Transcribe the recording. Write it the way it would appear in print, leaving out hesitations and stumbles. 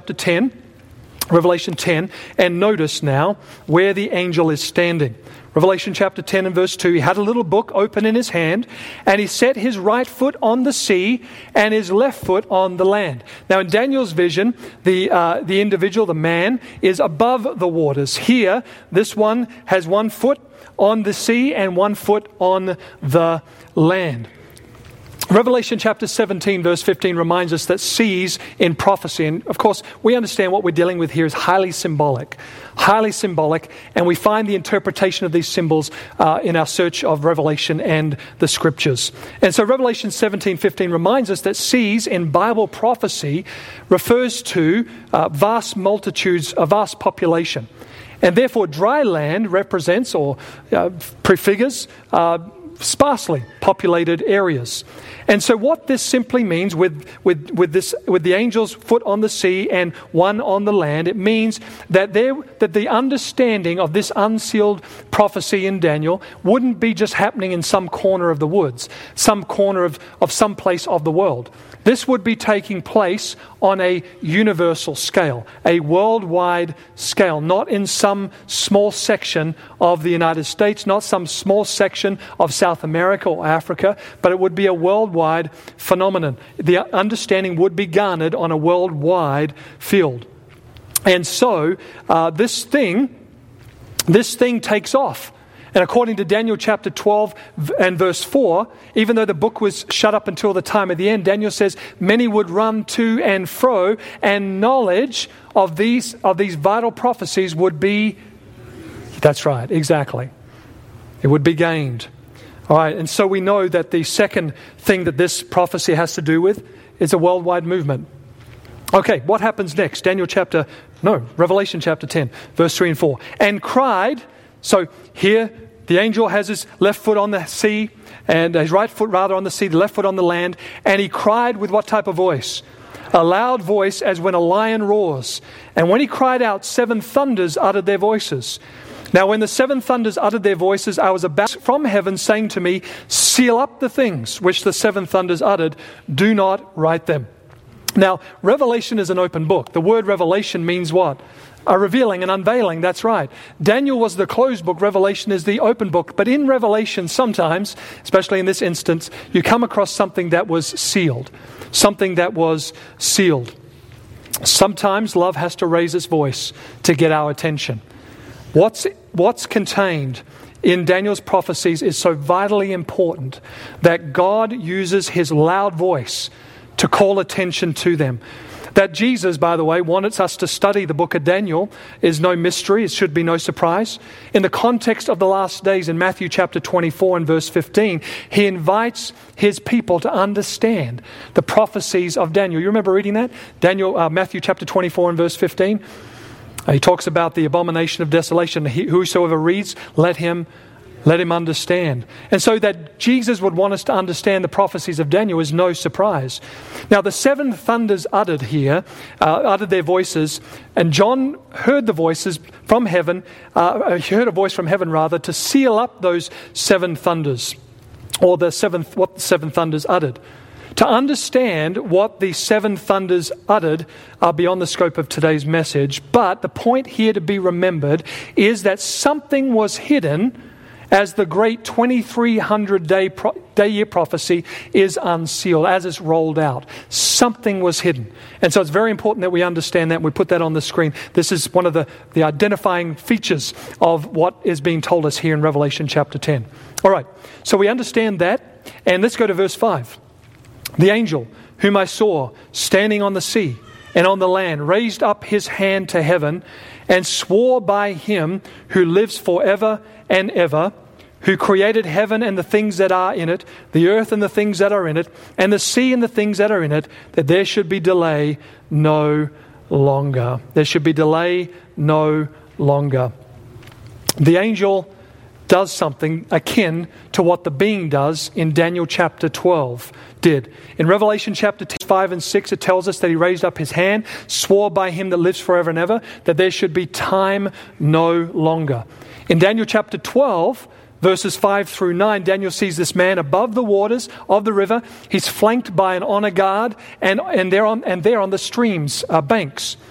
10, Revelation 10, and notice now where the angel is standing. Revelation chapter 10 and verse 2, he had a little book open in his hand, and he set his right foot on the sea and his left foot on the land. Now in Daniel's vision, the individual, the man, is above the waters. Here, this one has one foot on the sea and one foot on the land. Revelation chapter 17 verse 15 reminds us that seas in prophecy, and of course we understand what we're dealing with here is highly symbolic, and we find the interpretation of these symbols in our search of Revelation and the Scriptures. And so Revelation 17:15 reminds us that seas in Bible prophecy refers to vast multitudes, a vast population. And therefore dry land represents or prefigures sparsely populated areas. And so what this simply means with the angel's foot on the sea and one on the land, it means that the understanding of this unsealed prophecy in Daniel wouldn't be just happening in some corner of the woods, some corner of some place of the world. This would be taking place on a universal scale, a worldwide scale, not in some small section of the United States, not some small section of South America or Africa, but it would be a worldwide phenomenon. The understanding would be garnered on a worldwide field. And so this thing takes off. And according to Daniel chapter 12 and verse 4, even though the book was shut up until the time of the end, Daniel says many would run to and fro, and knowledge of these vital prophecies would be, that's right, exactly. It would be gained. All right, and so we know that the second thing that this prophecy has to do with is a worldwide movement. Okay, what happens next? Revelation chapter 10, verse 3 and 4. And cried, so here the angel has his left foot on the sea, and his right foot rather on the sea, the left foot on the land, and he cried with what type of voice? A loud voice as when a lion roars. And when he cried out, 7 thunders uttered their voices. Now when the 7 thunders uttered their voices, I was about from heaven saying to me, seal up the things which the 7 thunders uttered, do not write them. Now, Revelation is an open book. The word revelation means what? A revealing, an unveiling, that's right. Daniel was the closed book, Revelation is the open book. But in Revelation sometimes, especially in this instance, you come across something that was sealed. Something that was sealed. Sometimes love has to raise its voice to get our attention. What's contained in Daniel's prophecies is so vitally important that God uses his loud voice to call attention to them. That Jesus, by the way, wanted us to study the book of Daniel is no mystery. It should be no surprise. In the context of the last days in Matthew chapter 24 and verse 15, he invites his people to understand the prophecies of Daniel. You remember reading that? Matthew chapter 24 and verse 15. He talks about the abomination of desolation. Whosoever reads, let him understand. And so that Jesus would want us to understand the prophecies of Daniel is no surprise. Now the 7 thunders uttered their voices, and John heard the voices from heaven, he heard a voice from heaven rather, to seal up those 7 thunders, or what the 7 thunders uttered. To understand what the 7 thunders uttered are beyond the scope of today's message, but the point here to be remembered is that something was hidden as the great 2300-day-year prophecy is unsealed, as it's rolled out. Something was hidden. And so it's very important that we understand that, and we put that on the screen. This is one of the identifying features of what is being told us here in Revelation chapter 10. All right, so we understand that, and let's go to verse 5. The angel whom I saw standing on the sea and on the land raised up his hand to heaven and swore by him who lives forever and ever, who created heaven and the things that are in it, the earth and the things that are in it, and the sea and the things that are in it, that there should be delay no longer. There should be delay no longer. The angel does something akin to what the being does in Daniel chapter 12 did. In Revelation chapter 5 and 6, it tells us that he raised up his hand, swore by him that lives forever and ever, that there should be time no longer. In Daniel chapter 12, verses 5 through 9, Daniel sees this man above the waters of the river. He's flanked by an honor guard, and there on the stream's banks